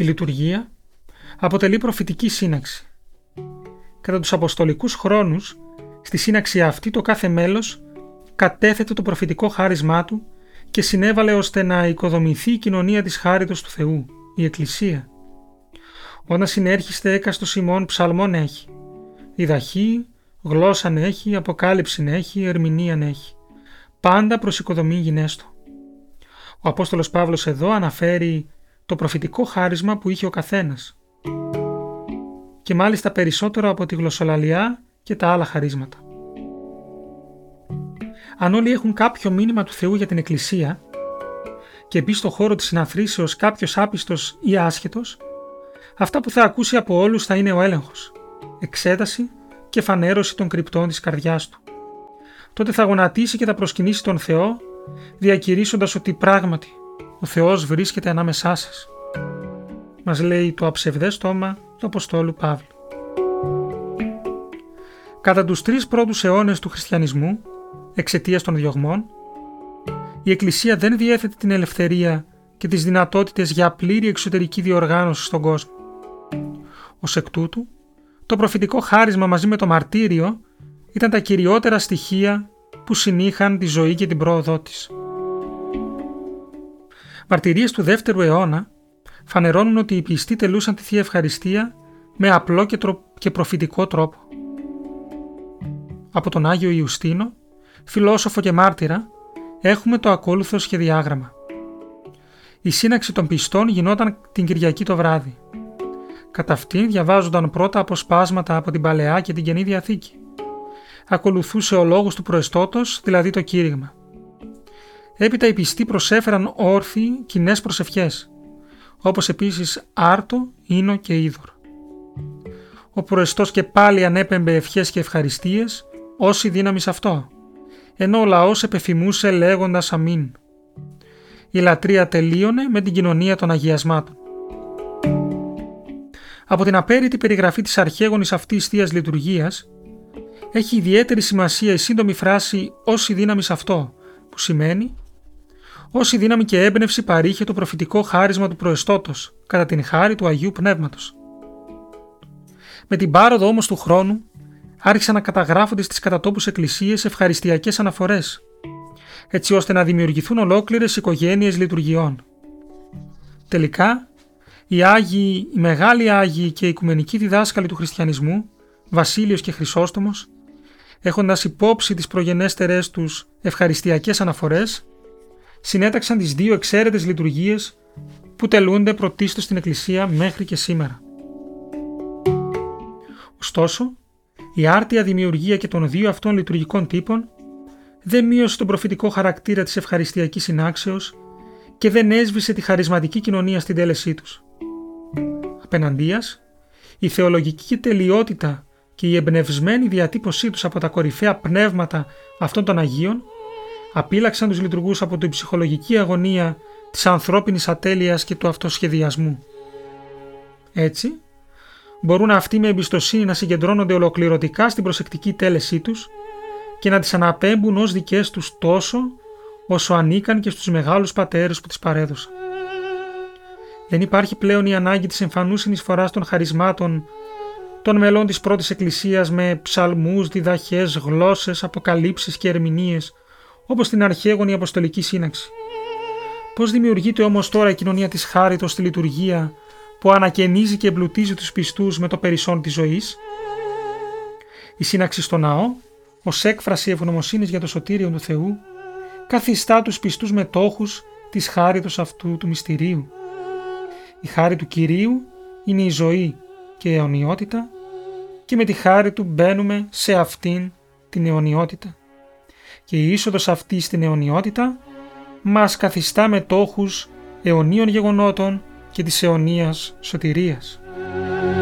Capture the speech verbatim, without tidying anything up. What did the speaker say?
Η λειτουργία αποτελεί προφητική σύναξη. Κατά τους αποστολικούς χρόνους, στη σύναξη αυτή το κάθε μέλος κατέθετε το προφητικό χάρισμά του και συνέβαλε ώστε να οικοδομηθεί η κοινωνία της χάριτος του Θεού, η Εκκλησία. Όταν συνέρχεστε έκαστος ημών ψαλμόν έχει, διδαχή, γλώσσαν έχει, αποκάλυψην έχει, ερμηνείαν έχει. Πάντα προς οικοδομή γινέστο. Ο Απόστολος Παύλος εδώ αναφέρει το προφητικό χάρισμα που είχε ο καθένας. Και μάλιστα περισσότερο από τη γλωσσολαλιά και τα άλλα χαρίσματα. Αν όλοι έχουν κάποιο μήνυμα του Θεού για την Εκκλησία και μπει στο χώρο της συναθρήσεως κάποιος άπιστος ή άσχετος, αυτά που θα ακούσει από όλους θα είναι ο έλεγχος, εξέταση και φανέρωση των κρυπτών της καρδιάς του. Τότε θα γονατίσει και θα προσκυνήσει τον Θεό, διακηρύσσοντας ότι πράγματι ο Θεός βρίσκεται ανάμεσά σας. Μας λέει το αψευδές στόμα του Αποστόλου Παύλου. Κατά τους τρεις πρώτους αιώνες του χριστιανισμού, εξαιτίας των διωγμών, η Εκκλησία δεν διέθετε την ελευθερία και τις δυνατότητες για πλήρη εξωτερική διοργάνωση στον κόσμο. Ως εκ τούτου, το προφητικό χάρισμα μαζί με το μαρτύριο ήταν τα κυριότερα στοιχεία που συνήχαν τη ζωή και την πρόοδό της. Μαρτυρίες του δεύτερου αιώνα φανερώνουν ότι οι πιστοί τελούσαν τη Θεία Ευχαριστία με απλό και, τρο... και προφητικό τρόπο. Από τον Άγιο Ιουστίνο, φιλόσοφο και μάρτυρα, έχουμε το ακόλουθο σχεδιάγραμμα. Η σύναξη των πιστών γινόταν την Κυριακή το βράδυ. Κατά αυτήν διαβάζονταν πρώτα αποσπάσματα από την Παλαιά και την Καινή Διαθήκη. Ακολουθούσε ο λόγος του προεστώτος, δηλαδή το κήρυγμα. Έπειτα οι πιστοί προσέφεραν όρθιοι κοινές προσευχές, όπως επίσης άρτο, ίνο και είδωρ. Ο προεστός και πάλι ανέπεμπε ευχές και ευχαριστίες, όση δύναμη σε αυτό, ενώ ο λαός επεφημούσε λέγοντας αμήν. Η λατρεία τελείωνε με την κοινωνία των αγιασμάτων. Από την απέρριτη περιγραφή της αρχαίγονης αυτής θείας λειτουργίας, έχει ιδιαίτερη σημασία η σύντομη φράση «όση δύναμη σε αυτό», που σημαίνει «όση δύναμη και έμπνευση παρήχε το προφητικό χάρισμα του προεστώτος, κατά την χάρη του Αγίου Πνεύματος». Με την πάροδο όμως του χρόνου, άρχισαν να καταγράφονται στις κατατόπους εκκλησίες ευχαριστιακές αναφορές, έτσι ώστε να δημιουργηθούν ολόκληρες οικογένειες λειτουργιών. Τελικά, οι Άγιοι, οι μεγάλοι Άγιοι και οι οικουμενικοί διδάσκαλοι του χριστιανισμού, Βασίλειος και Χρυσόστομος, έχοντας υπόψη τις προγενέστερες τους ευχαριστιακές αναφορές, συνέταξαν τις δύο εξαίρετες λειτουργίες που τελούνται πρωτίστως στην Εκκλησία μέχρι και σήμερα. Ωστόσο, η άρτια δημιουργία και των δύο αυτών λειτουργικών τύπων δεν μείωσε τον προφητικό χαρακτήρα της ευχαριστιακής συνάξεως και δεν έσβησε τη χαρισματική κοινωνία στην τέλεσή τους. Απέναντίας, η θεολογική τελειότητα και η εμπνευσμένη διατύπωσή τους από τα κορυφαία πνεύματα αυτών των Αγίων απείλαξαν τους λειτουργούς από την ψυχολογική αγωνία της ανθρώπινης ατέλειας και του αυτοσχεδιασμού. Έτσι, μπορούν αυτοί με εμπιστοσύνη να συγκεντρώνονται ολοκληρωτικά στην προσεκτική τέλεσή τους και να τις αναπέμπουν ως δικές τους τόσο όσο ανήκαν και στους μεγάλους πατέρες που τις παρέδωσαν. Δεν υπάρχει πλέον η ανάγκη της εμφανούς συνεισφοράς των χαρισμάτων των μελών της πρώτης εκκλησίας με ψαλμούς, διδαχές, γλώσσες, αποκαλύψεις και ερμηνείες, όπως στην αρχαίγονη Αποστολική Σύναξη. Πώς δημιουργείται όμως τώρα η κοινωνία της χάριτος στη λειτουργία που ανακαινίζει και εμπλουτίζει τους πιστούς με το περισσόν της ζωής? Η σύναξη στο ναό, ως έκφραση ευγνωμοσύνης για το σωτήριο του Θεού, καθιστά τους πιστούς μετόχους της χάριτος αυτού του μυστηρίου. Η χάρη του Κυρίου είναι η ζωή και η αιωνιότητα και με τη χάρη του μπαίνουμε σε αυτήν την αιωνιότητα. Και η είσοδος αυτή στην αιωνιότητα μας καθιστά μετόχους αιωνίων γεγονότων και της αιωνίας σωτηρίας.